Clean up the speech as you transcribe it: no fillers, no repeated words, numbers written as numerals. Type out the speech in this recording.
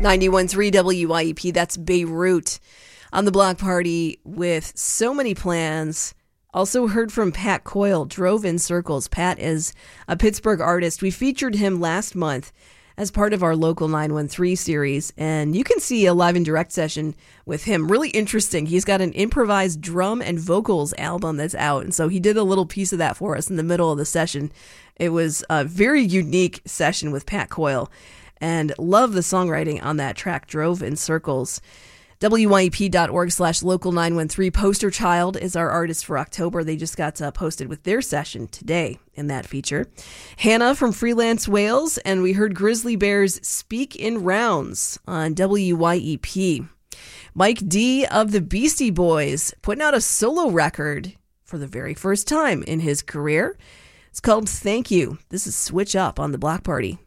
91.3 WYEP, that's Beirut on the Block Party with so many plans. Also heard from Pat Coyle, Drove in Circles. Pat is a Pittsburgh artist. We featured him last month as part of our Local 913 series, and you can see a live and direct session with him. Really interesting. He's got an improvised drum and vocals album that's out, and so he did a little piece of that for us in the middle of the session. It was a very unique session with Pat Coyle, and love the songwriting on that track, Drove in Circles. WYEP.org/local913. Poster Child is our artist for October. They just got posted with their session today in that feature. Hannah from Freelance Wales, and we heard Grizzly Bears Speak in Rounds on WYEP. Mike D of the Beastie Boys putting out a solo record for the very first time in his career. It's called Thank You. This is Switch Up on the Block Party.